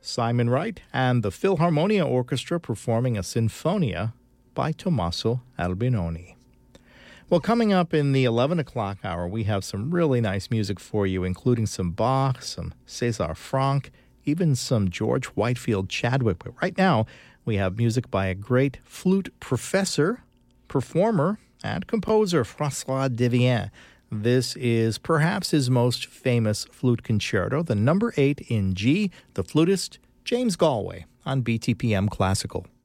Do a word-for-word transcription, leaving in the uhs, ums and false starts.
Simon Wright and the Philharmonia Orchestra performing a Sinfonia by Tommaso Albinoni. Well, coming up in the eleven o'clock hour, we have some really nice music for you, including some Bach, some César Franck, even some George Whitefield Chadwick. But right now, we have music by a great flute professor, performer, and composer, François Devienne. This is perhaps his most famous flute concerto, the number eight in G, the flutist James Galway on B T P M Classical.